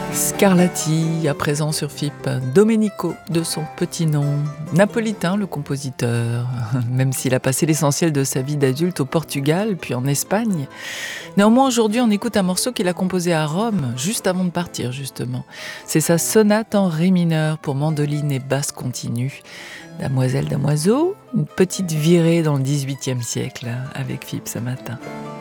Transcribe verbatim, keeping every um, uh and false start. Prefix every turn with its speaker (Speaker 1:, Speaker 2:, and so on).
Speaker 1: Scarlatti, à présent sur F I P, Domenico de son petit nom, napolitain le compositeur, même s'il a passé l'essentiel de sa vie d'adulte au Portugal, puis en Espagne. Néanmoins, aujourd'hui, on écoute un morceau qu'il a composé à Rome, juste avant de partir, justement. C'est sa sonate en ré mineur pour mandoline et basse continue. Damoiselle, damoiseau, une petite virée dans le dix-huitième siècle, avec F I P ce matin.